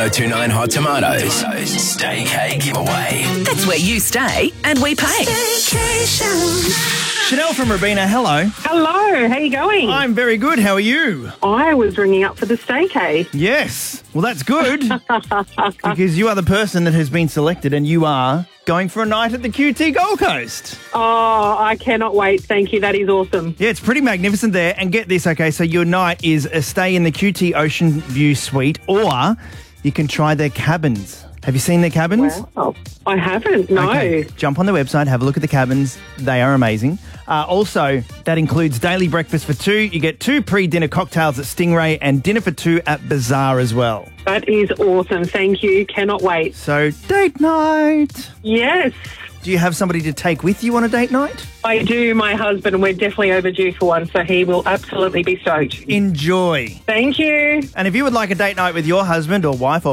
1029 Hot Tomatoes. Staycay giveaway. That's where you stay and we pay. Chanel from Robina, hello. Hello, how you going? I'm very good. How are you? I was ringing up for the Staycay. Yes. Well, that's good because you are the person that has been selected and you are going for a night at the QT Gold Coast. Oh, I cannot wait. Thank you. That is awesome. Yeah, it's pretty magnificent there. And get this, okay, so your night is a stay in the QT Ocean View Suite or you can try their cabins. Have you seen their cabins? Wow. I haven't, no. Okay. Jump on the website, have a look at the cabins. They are amazing. Also, that includes daily breakfast for two. You get 2 pre-dinner cocktails at Stingray and dinner for 2 at Bazaar as well. That is awesome. Thank you. Cannot wait. So, date night. Yes, Do you have somebody to take with you on a date night? I do. My husband, we're definitely overdue for one, so he will absolutely be stoked. Enjoy. Thank you. And if you would like a date night with your husband or wife or